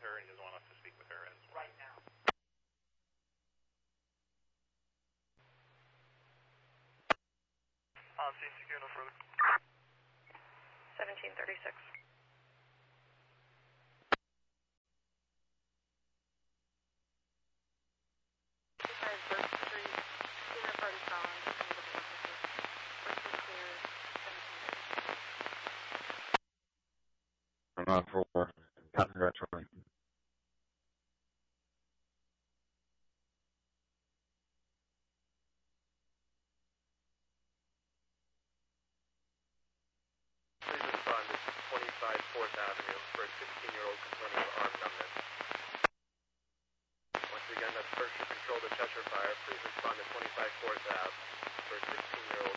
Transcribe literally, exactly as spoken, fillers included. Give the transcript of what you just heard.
her, and he doesn't want us to speak with her as well. Right now. On scene, secure, no further. seventeen thirty-six. I'm on for Captain Retro. Please respond to twenty-five fourth Avenue for a sixteen-year-old complaining of arm numbness. Once again, that's Berkshire Control to Cheshire Fire. Please respond to twenty-five fourth Ave for a sixteen-year-old